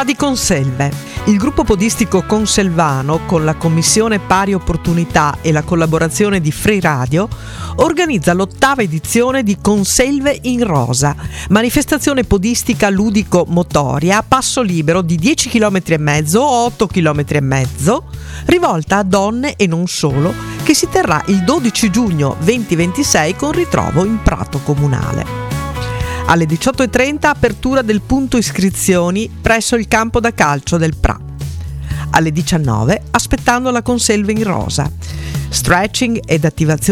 Città di Conselve. Il gruppo podistico conselvano, con la Commissione Pari Opportunità e la collaborazione di Free Radio, organizza l'8ª edizione di Conselve in Rosa, manifestazione podistica ludico-motoria a passo libero di 10 km e mezzo o 8 km e mezzo, rivolta a donne e non solo, che si terrà il 12 giugno 2026 con ritrovo in Prato Comunale. Alle 18:30 apertura del punto iscrizioni presso il campo da calcio del Pra. Alle 19 aspettando la Conselve in Rosa. Stretching ed attivazione